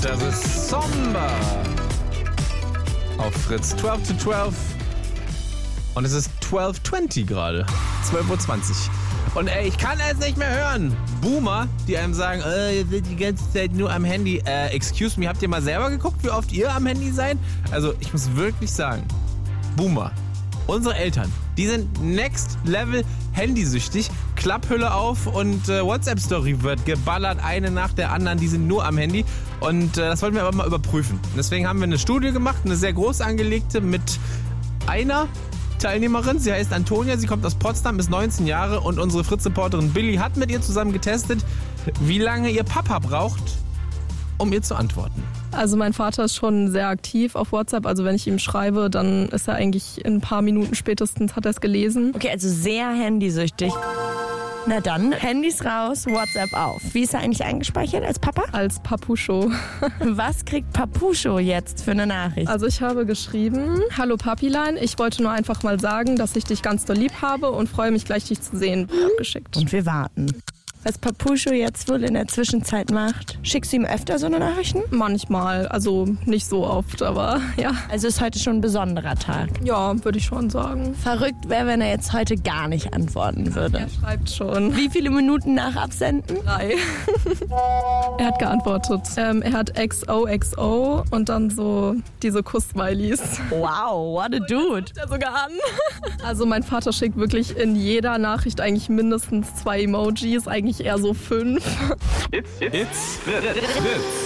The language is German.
Das ist Somber auf Fritz 12 to 12. Und es ist 12:20 gerade. 12:20 Uhr. Und ich kann es nicht mehr hören. Boomer, die einem sagen, ihr seid die ganze Zeit nur am Handy. Excuse me, habt ihr mal selber geguckt, wie oft ihr am Handy seid? Also ich muss wirklich sagen, Boomer, unsere Eltern, die sind next level handysüchtig. Klapphülle auf und WhatsApp-Story wird geballert, eine nach der anderen. Die sind nur am Handy. Und das wollten wir aber mal überprüfen. Und deswegen haben wir eine Studie gemacht, eine sehr groß angelegte mit einer Teilnehmerin. Sie heißt Antonia, sie kommt aus Potsdam, ist 19 Jahre und unsere Fritz-Reporterin Billy hat mit ihr zusammen getestet, wie lange ihr Papa braucht, um ihr zu antworten. Also mein Vater ist schon sehr aktiv auf WhatsApp. Also wenn ich ihm schreibe, dann ist er eigentlich in ein paar Minuten spätestens, hat er es gelesen. Okay, also sehr handysüchtig. Na dann, Handys raus, WhatsApp auf. Wie ist er eigentlich eingespeichert als Papa? Als Papuscho. Was kriegt Papuscho jetzt für eine Nachricht? Also ich habe geschrieben, hallo Papilein, ich wollte nur einfach mal sagen, dass ich dich ganz doll lieb habe und freue mich gleich, dich zu sehen. Abgeschickt. Und wir warten. Was Papuscho jetzt wohl in der Zwischenzeit macht. Schickst du ihm öfter so eine Nachrichten? Manchmal, also nicht so oft, aber ja. Also ist heute schon ein besonderer Tag. Ja, würde ich schon sagen. Verrückt wäre, wenn er jetzt heute gar nicht antworten würde. Er schreibt schon. Wie viele Minuten nach Absenden? 3. Er hat geantwortet. Er hat XOXO und dann so diese Kuss-Smileys. Wow, what a dude. Der sogar an. Also mein Vater schickt wirklich in jeder Nachricht eigentlich mindestens 2 Emojis, eigentlich eher so 5. It's Fritz.